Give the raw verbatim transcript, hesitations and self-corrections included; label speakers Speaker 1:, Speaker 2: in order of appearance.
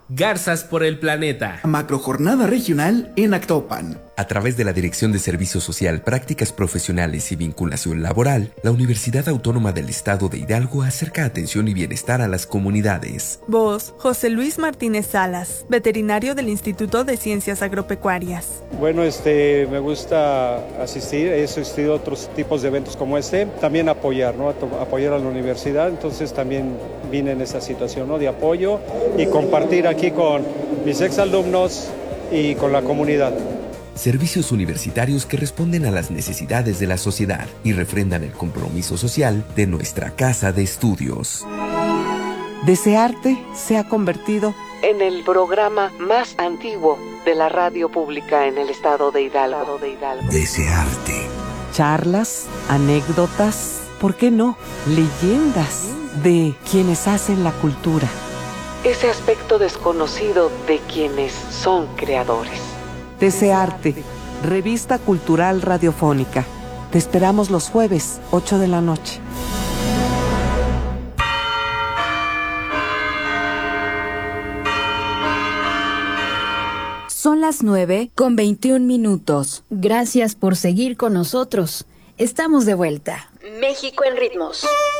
Speaker 1: Garzas por el Planeta.
Speaker 2: Macrojornada regional en Actopan.
Speaker 3: A través de la Dirección de Servicio Social, Prácticas Profesionales y Vinculación Laboral, la Universidad Autónoma del Estado de Hidalgo acerca atención y bienestar a las comunidades.
Speaker 4: Voz, José Luis Martínez Salas, veterinario del Instituto de Ciencias Agropecuarias.
Speaker 5: Bueno, este, me gusta asistir, he asistido a otros tipos de eventos como este, también apoyar, ¿no? Apoyar a la universidad, entonces también vine en esa situación, ¿no? De apoyo y compartir aquí con mis exalumnos y con la comunidad.
Speaker 3: Servicios universitarios que responden a las necesidades de la sociedad y refrendan el compromiso social de nuestra casa de estudios.
Speaker 6: Desearte se ha convertido en el programa más antiguo de la radio pública en el estado de Hidalgo.
Speaker 7: Desearte.
Speaker 6: Charlas, anécdotas, ¿por qué no? Leyendas de quienes hacen la cultura. Ese aspecto desconocido de quienes son creadores. Desearte, revista cultural radiofónica. Te esperamos los jueves, ocho de la noche.
Speaker 8: Son las nueve con veintiún minutos. Gracias por seguir con nosotros. Estamos de vuelta. México en ritmos.